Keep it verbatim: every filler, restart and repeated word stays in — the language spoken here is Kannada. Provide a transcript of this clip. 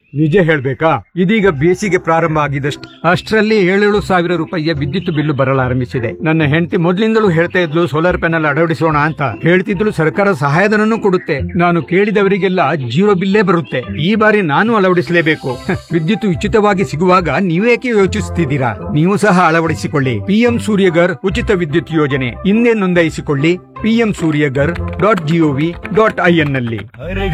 ನಿಜ ಹೇಳ್ಬೇಕಾ? ಇದೀಗ ಬೇಸಿಗೆ ಪ್ರಾರಂಭ ಆಗಿದಷ್ಟು ಅಷ್ಟರಲ್ಲಿ ಏಳೇಳು ಸಾವಿರ ರೂಪಾಯಿಯ ವಿದ್ಯುತ್ ಬಿಲ್ಲು ಬರಲಾರಂಭಿಸಿದೆ. ನನ್ನ ಹೆಂಡತಿ ಮೊದ್ಲಿಂದಲೂ ಹೇಳ್ತಾ ಇದ್ಲು ಸೋಲಾರ್ ಪ್ಯಾನೆಲ್ ಅಳವಡಿಸೋಣ ಅಂತ. ಹೇಳ್ತಿದ್ಲು ಸರ್ಕಾರ ಸಹಾಯಧನನೂ ಕೊಡುತ್ತೆ. ನಾನು ಕೇಳಿದವರಿಗೆಲ್ಲ ಜೀರೋ ಬಿಲ್ಲೇ ಬರುತ್ತೆ. ಈ ಬಾರಿ ನಾನು ಅಳವಡಿಸಲೇಬೇಕು. ವಿದ್ಯುತ್ ಉಚಿತವಾಗಿ ಸಿಗುವಾಗ ನೀವೇಕೆ ಯೋಚಿಸುತ್ತಿದ್ದೀರಾ? ನೀವು ಸಹ ಅಳವಡಿಸಿಕೊಳ್ಳಿ. ಪಿಎಂ ಸೂರ್ಯಗರ್ ಉಚಿತ ವಿದ್ಯುತ್ ಯೋಜನೆ. ಹಿಂದೆ ನೋಂದಾಯಿಸಿಕೊಳ್ಳಿ PM Surya Ghar dot gov dot IN ನಲ್ಲಿ.